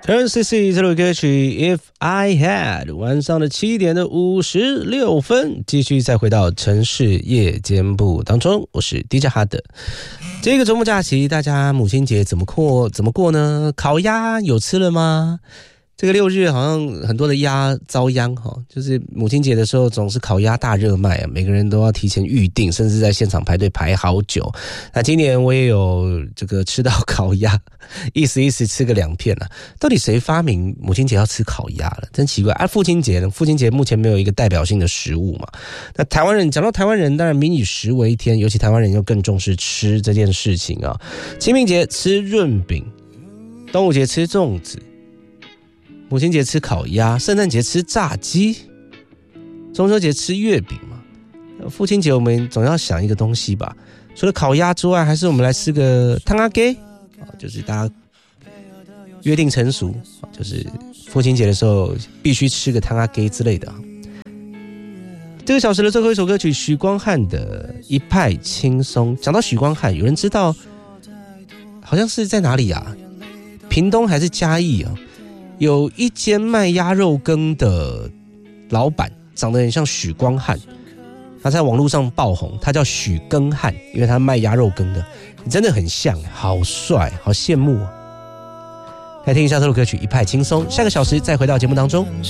Turn CC 这首歌曲 If I Had， 晚上的7点的56分，继续再回到城市夜间部当中，我是 DJ 哈德。这个周末假期大家母亲节怎么过呢？烤鸭有吃了吗？这个6日好像很多的鸭遭殃哈，就是母亲节的时候总是烤鸭大热卖啊，每个人都要提前预定，甚至在现场排队排好久。那今年我也有这个吃到烤鸭，意思吃个2片啊。到底谁发明母亲节要吃烤鸭了？真奇怪啊！父亲节目前没有一个代表性的食物嘛。那台湾人讲到台湾人，当然民以食为天，尤其台湾人又更重视吃这件事情啊。清明节吃润饼，端午节吃粽子。母亲节吃烤鸭，圣诞节吃炸鸡，中秋节吃月饼嘛。父亲节我们总要想一个东西吧，除了烤鸭之外，还是我们来吃个汤阿给，就是大家约定成熟，就是父亲节的时候必须吃个汤阿给之类的。这个小时的最后一首歌曲，许光汉的《一派轻松》。讲到许光汉，有人知道好像是在哪里啊？屏东还是嘉义啊？有一间卖鸭肉羹的老板长得很像许光汉，他在网络上爆红，他叫许羹汉，因为他卖鸭肉羹的，真的很像，好帅，好羡慕啊！来听一下这首歌曲《一派轻松》，下个小时再回到节目当中。